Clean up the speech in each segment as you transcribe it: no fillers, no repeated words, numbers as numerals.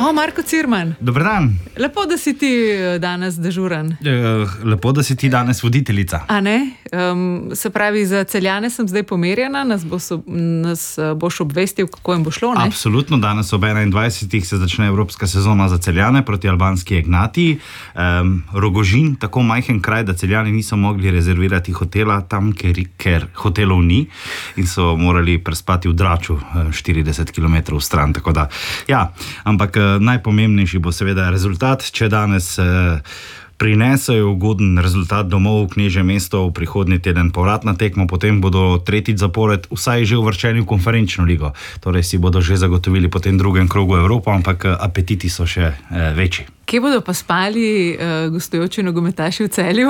Marko Cirman. Dober dan. Lepo, da si ti danes dežuren. Lepo, da si ti danes voditeljica. A ne? Se pravi, za Celjane sem zdaj pomerjena, nas boš obvestil, kako jim bo šlo, ne? Absolutno, danes ob 21. se začne evropska sezona za Celjane proti albanski Ignatiji. Rogožin, tako majhen kraj, da Celjani niso mogli rezervirati hotela tam, ker hotelov ni in so morali prespati v Draču 40 km stran, tako da, ja, ampak najpomembnejši bo seveda rezultat, če danes prinesejo ugoden rezultat domov v Knežje mesto v prihodnji teden povratna tekma, potem bodo tretjič zapored vsaj že uvrščeni v konferenčno ligo, torej si bodo že zagotovili po tem drugem krogu Evropo, ampak apetiti so še večji. Kje bodo pa spali gostujoči nogometaši v Celju?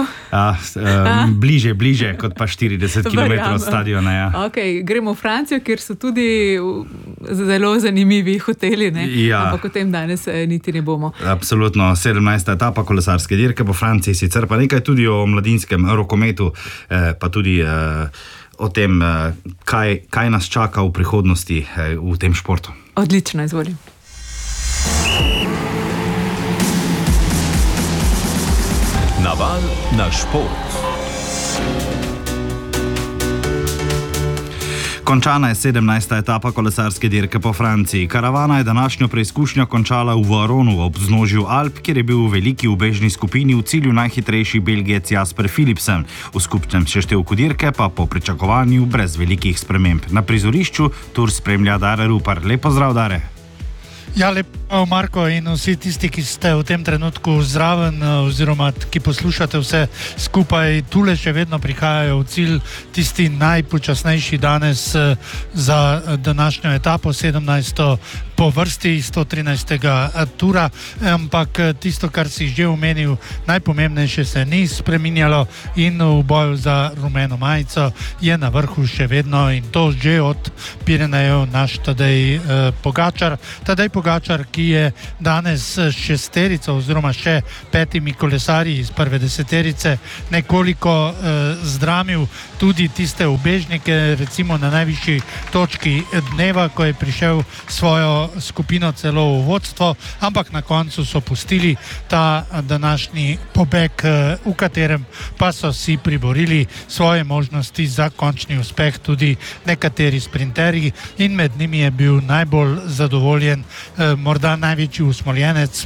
Bliže kot pa 40 km od stadiona. Ja. Okay, gremo v Francijo, kjer so tudi zelo zanimivi hoteli, ne? Ja. Ampak o tem danes niti ne bomo. Absolutno, 17. etapa kolesarske dirke po Franciji, sicer pa nekaj tudi o mladinskem rokometu, pa tudi o tem, kaj nas čaka v prihodnosti v tem športu. Odlično, izvolim. Naval na šport. Končana je 17. etapa kolesarske dirke po Franciji. Karavana je današnjo preizkušnjo končala v Varonu ob vznožju Alp, kjer je bil v veliki ubežni skupini v cilju najhitrejši Belgijec Jasper Philipsen. V skupnem seštevku dirke pa po pričakovanju brez velikih sprememb. Na prizorišču tur spremlja Dare Rupar. Lep pozdrav, Dare. Ja, lepo, Marko, in vsi tisti, ki ste v tem trenutku zraven oziroma ki poslušate vse skupaj, tule še vedno prihajajo v cilj tisti najpočasnejši danes za današnjo etapo, 17. po vrsti 113. tura, ampak tisto, kar si že omenil, najpomembnejše se ni spreminjalo in v boju za rumeno majico je na vrhu še vedno, in to že od Pirenejev, naš Tadej Pogačar. Tadej Pogačar, ki je danes šesterico oziroma še 5 kolesarji iz prve deseterice nekoliko zdramil tudi tiste ubežnike, recimo na najvišji točki dneva, ko je prišel svojo skupino celo v vodstvo, ampak na koncu so pustili ta današnji pobeg, v katerem pa so si priborili svoje možnosti za končni uspeh tudi nekateri sprinterji, in med njimi je bil najbolj zadovoljen, morda največji usmoljenec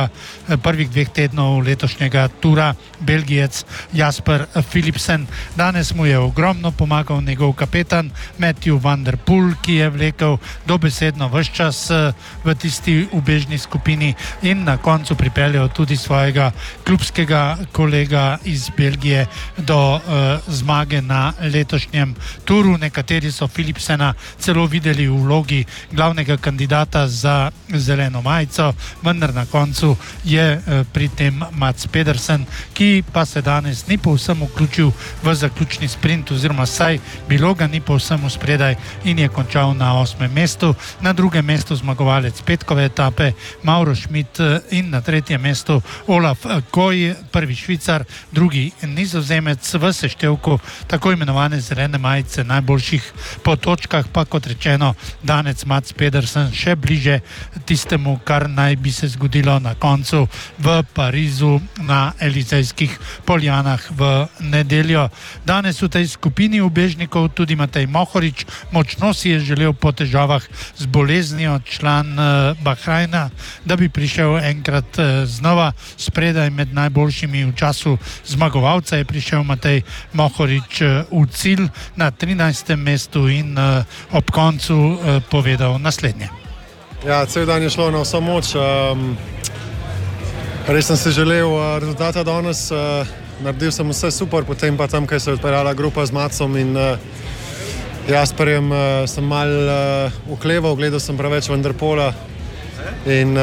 prvih 2 tednov letošnjega tura, Belgijec Jasper Philipsen. Danes mu je ogromno pomagal njegov kapetan Matthew van der Poel, ki je vlekel dobesedno ves čas v tisti ubežni skupini in na koncu pripeljal tudi svojega klubskega kolega iz Belgije do zmage na letošnjem turu. Nekateri so Philipsena celo videli v vlogi glavnega kandidata za zeleno majico, vendar na koncu je pri tem Mats Pedersen, ki pa se danes ni povsem vključil v zaključni sprint, oziroma saj bilo ga ni povsem spredaj, in je končal na 8. mestu. Na 2. mestu zmagovalec petkove etape Mauro Schmidt in na 3. mestu Olaf Koy, prvi Švicar, drugi Nizozemec. V seštevku tako imenovane zelene majice najboljših po točkah pa, kot rečeno, danec Mats Pedersen še bliže tistemu, kar naj bi se zgodilo na koncu v Parizu na Elizejskih poljanah v nedeljo. Danes v tej skupini ubežnikov tudi Matej Mohorič, močno si je želel po težavah z boleznijo, član Bahrajna, da bi prišel enkrat znova spredaj med najboljšimi. V času zmagovalca je prišel Matej Mohorič v cilj na 13. mestu in ob koncu povedal naslednje. Ja, cel dan je šlo na vso moč. Res sem si želel rezultata danes, naredil sem vse super, potem pa tam, kaj se je odpeljala grupa z Matsom in Jasperjem, sem malo okleval, gledal sem preveč Van der Poela in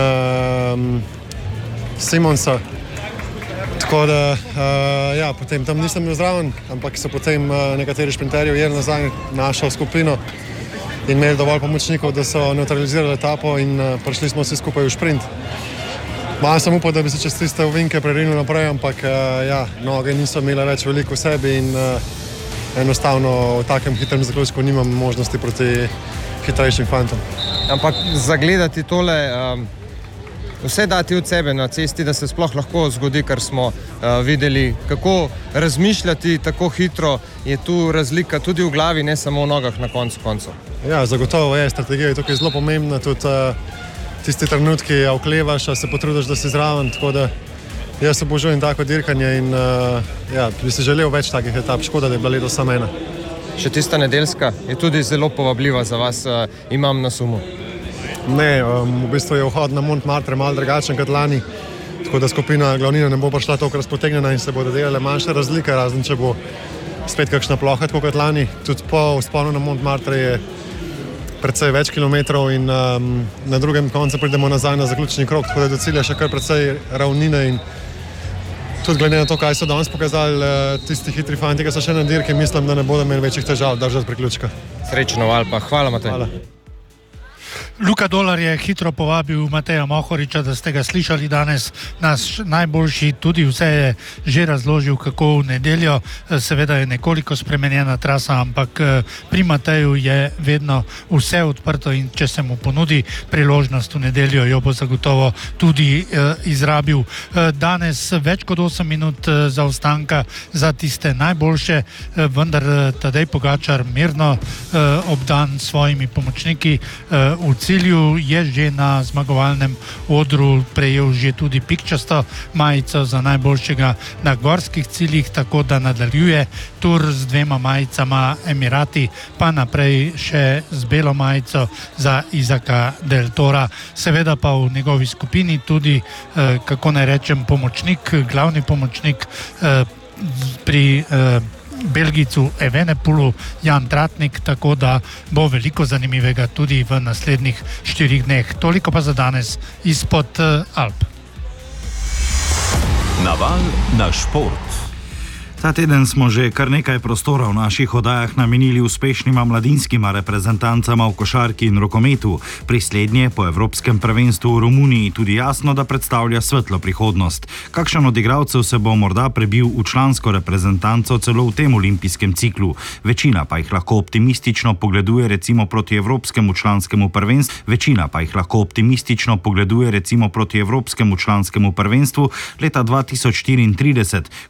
Simonsa. Tako da, ja, potem tam nisem bil zraven, ampak so potem nekateri šprinterji ujeli nazaj našo skupino in imeli dovolj pomočnikov, da so neutralizirali etapo in prišli smo vsi skupaj v šprint. Malo sem upal, da bi se čez tiste ovinke prerinil naprej, ampak ja, noge niso imele več veliko v sebi in enostavno v takem hitrem zaključku nimam možnosti proti hitrejšim fantom. Ampak zagledati tole vse dati od sebe na cesti, da se sploh lahko zgodi, kar smo videli, kako razmišljati tako hitro, je tu razlika tudi v glavi, ne samo v nogah na koncu. Ja, zagotovo je, strategija je tukaj zelo pomembna, tudi tisti trenutki oklevaš, se potrudiš, da si zraven, tako da jaz se obožujem tako dirkanje in bi si želel več takih etap, škoda, da je bila letos samo ena. Še tista nedeljska je tudi zelo povabljiva za vas, imam na sumu. Ne, v bistvu je vhod na Montmartre malo drugačen kot lani, tako da skupina glavnina ne bo prišla toliko razpotegnjena in se bodo delale manjše razlike, razen če bo spet kakšna ploha, tako kot lani. Tudi po vzponu na Montmartre je precej več kilometrov in na drugem koncu pridemo nazaj na zaključni krog, tako da do cilja še kar precej ravnine in tudi glede na to, kaj so danes pokazali tisti hitri fanti, ki so še na dirki, mislim, da ne bodo imeli večjih težav držati priključka. Srečno v Alpah. Hvala, Matej. Hvala. Luka Dolar je hitro povabil Mateja Mohoriča, da ste ga slišali danes, naš najboljši, tudi vse je že razložil, kako v nedeljo, seveda je nekoliko spremenjena trasa, ampak pri Mateju je vedno vse odprto in če se mu ponudi priložnost v nedeljo, jo bo zagotovo tudi izrabil. Danes več kot 8 minut zaostanka za tiste najboljše, vendar Tadej Pogačar mirno obdan s svojimi pomočniki v cilju, je že na zmagovalnem odru prejel že tudi pikčasto majico za najboljšega na gorskih ciljih, tako da nadaljuje tur z 2 majicama Emirati, pa naprej še z belo majico za Isaka Del Tora. Seveda pa v njegovi skupini tudi, kako naj rečem, pomočnik, glavni pomočnik pri Belgijcu Evenepoelu, Jan Tratnik, tako da bo veliko zanimivega tudi v naslednjih 4 dneh. Toliko pa za danes izpod Alp. Naval na šport. Ta teden smo že kar nekaj prostora v naših oddajah namenili uspešnima mladinskima reprezentancama v košarki in rokometu. Pri slednje po Evropskem prvenstvu v Romuniji tudi jasno, da predstavlja svetlo prihodnost. Kakšen od igralcev se bo morda prebil v člansko reprezentanco celo v tem olimpijskem ciklu? Večina pa jih lahko optimistično pogleduje recimo proti Evropskemu članskemu prvenstvu leta 2034,